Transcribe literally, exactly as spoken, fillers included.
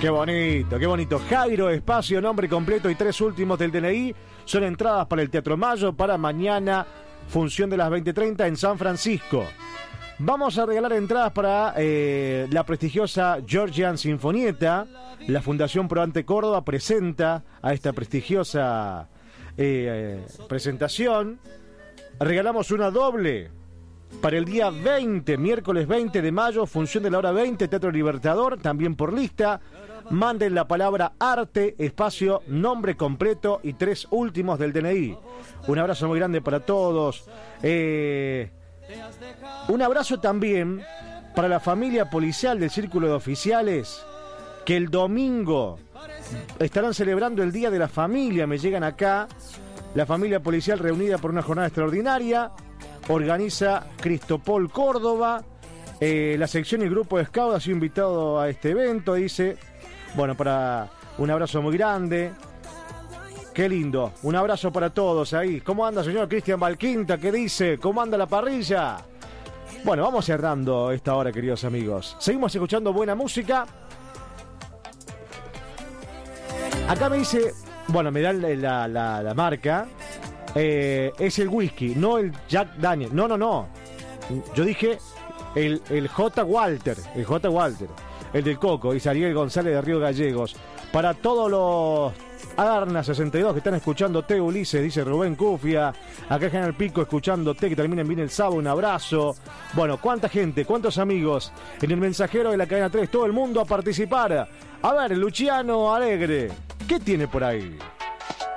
Qué bonito, qué bonito. Jairo, espacio, nombre completo y tres últimos del D N I. Son entradas para el Teatro Mayo para mañana, función de las veinte treinta en San Francisco. Vamos a regalar entradas para eh, la prestigiosa Georgian Sinfonietta. La Fundación Proante Córdoba presenta a esta prestigiosa eh, presentación. Regalamos una doble para el día veinte, miércoles veinte de mayo, función de la hora veinte, Teatro Libertador, también por lista. Manden la palabra arte, espacio, nombre completo y tres últimos del D N I. Un abrazo muy grande para todos. Eh, un abrazo también para la familia policial del Círculo de Oficiales, que el domingo estarán celebrando el Día de la Familia. Me llegan acá, la familia policial reunida por una jornada extraordinaria. Organiza Cristopol Córdoba, eh, la sección y el grupo de Scout ha sido invitado a este evento, dice. Bueno, para un abrazo muy grande. Qué lindo, un abrazo para todos ahí. ¿Cómo anda, señor Cristian Valquinta? ¿Qué dice? ¿Cómo anda la parrilla? Bueno, vamos cerrando esta hora, queridos amigos. Seguimos escuchando buena música. Acá me dice, bueno, me dan la, la, la marca. Eh, es el whisky, no el Jack Daniel. No, no, no. Yo dije el, el J. Walter. El J. Walter. El del Coco. Y Ariel González de Río Gallegos. Para todos los Adarna sesenta y dos que están escuchándote, Ulises, dice Rubén Cufia. Acá General Pico escuchándote, que terminen bien el sábado. Un abrazo. Bueno, ¿cuánta gente? ¿Cuántos amigos? En el mensajero de la cadena tres, todo el mundo a participar. A ver, Luciano Alegre, ¿qué tiene por ahí?